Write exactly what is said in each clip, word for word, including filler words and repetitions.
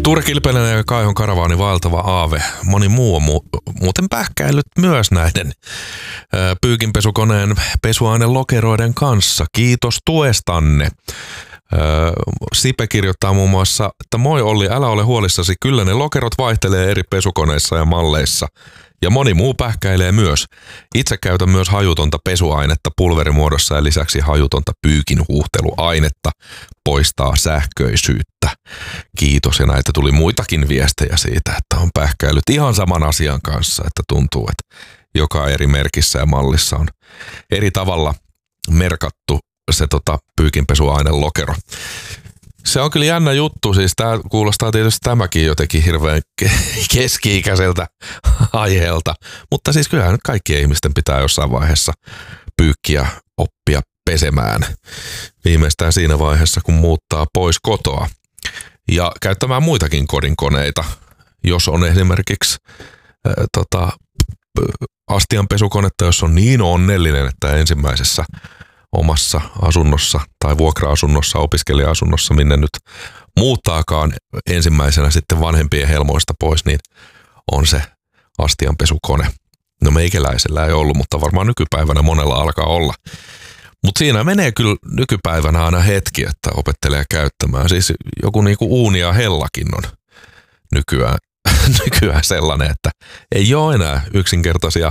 Ture Kilpeläinen ja Kaihon karavaani vaeltava aave. Moni muu on mu- muuten pähkäillyt myös näiden ö, pyykinpesukoneen pesuainelokeroiden kanssa. Kiitos tuestanne. Ö, Sipe kirjoittaa muun muassa, että moi Olli, älä ole huolissasi, kyllä ne lokerot vaihtelee eri pesukoneissa ja malleissa. Ja moni muu pähkäilee myös. Itse käytän myös hajutonta pesuainetta pulverimuodossa ja lisäksi hajutonta pyykinhuuhteluainetta. Poistaa sähköisyyttä. Kiitos, ja näitä tuli muitakin viestejä siitä, että on pähkäillyt ihan saman asian kanssa, että tuntuu, että joka eri merkissä ja mallissa on eri tavalla merkattu se tota, pyykinpesuainelokero. Se on kyllä jännä juttu, siis tää kuulostaa tietysti tämäkin jotenkin hirveän keski-ikäiseltä aiheelta, mutta siis kyllähän nyt kaikkien ihmisten pitää jossain vaiheessa pyykkiä oppia pesemään, viimeistään siinä vaiheessa, kun muuttaa pois kotoa ja käyttämään muitakin kodinkoneita, jos on esimerkiksi äh, tota, astianpesukonetta, jos on niin onnellinen, että ensimmäisessä omassa asunnossa tai vuokra-asunnossa, opiskelija-asunnossa, minne nyt muuttaakaan ensimmäisenä sitten vanhempien helmoista pois, niin on se astianpesukone. No meikäläisellä ei ollut, mutta varmaan nykypäivänä monella alkaa olla. Mutta siinä menee kyllä nykypäivänä aina hetki, että opettelee käyttämään. Siis joku niinku uuni ja hellakin on nykyään, nykyään sellainen, että ei ole enää yksinkertaisia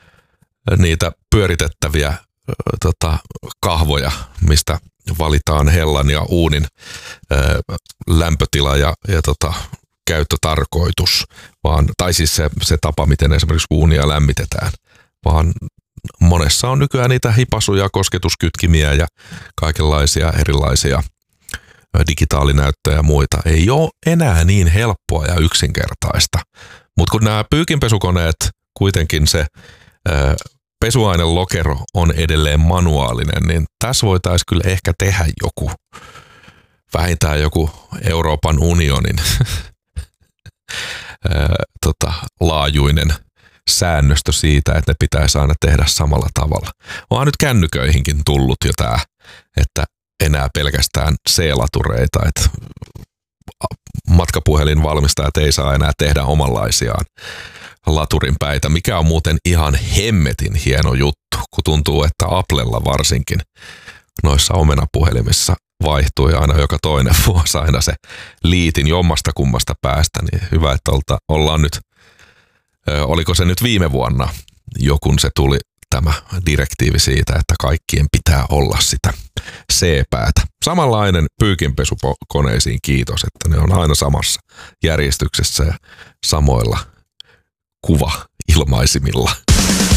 niitä pyöritettäviä Tota, kahvoja, mistä valitaan hellan ja uunin ää, lämpötila ja, ja tota, käyttötarkoitus, vaan, tai siis se, se tapa, miten esimerkiksi uunia lämmitetään, vaan monessa on nykyään niitä hipasuja, kosketuskytkimiä ja kaikenlaisia erilaisia digitaalinäyttöjä ja muita. Ei ole enää niin helppoa ja yksinkertaista, mutta kun nämä pyykinpesukoneet kuitenkin se ää, pesuainelokero on edelleen manuaalinen, niin tässä voitaisiin kyllä ehkä tehdä joku, vähintään joku Euroopan unionin tota, laajuinen säännöstö siitä, että ne pitäisi aina tehdä samalla tavalla. Onhan nyt kännyköihinkin tullut jo tämä, että enää pelkästään C-latureita, että matkapuhelinvalmistajat ei saa enää tehdä omanlaisiaan laturin päitä, mikä on muuten ihan hemmetin hieno juttu, kun tuntuu, että Applella varsinkin noissa omenapuhelimissa vaihtui aina joka toinen vuosi aina se liitin jommasta kummasta päästä, niin hyvä, että olta, ollaan nyt, ö, oliko se nyt viime vuonna jo, kun se tuli tämä direktiivi siitä, että kaikkien pitää olla sitä C-päätä. Samanlainen pyykinpesukoneisiin kiitos, että ne on aina samassa järjestyksessä ja samoilla kuva-ilmaisimilla.